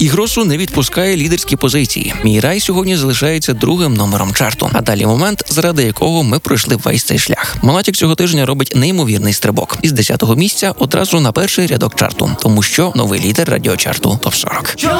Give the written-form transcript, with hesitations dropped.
Ігросу не відпускає лідерські позиції. «Мій рай» сьогодні залишається другим номером чарту. А далі момент, заради якого ми пройшли весь цей шлях. Монатік цього тижня робить неймовірний стрибок. Із 10-го місця одразу на перший рядок чарту. Тому що новий лідер радіочарту ТОП 40.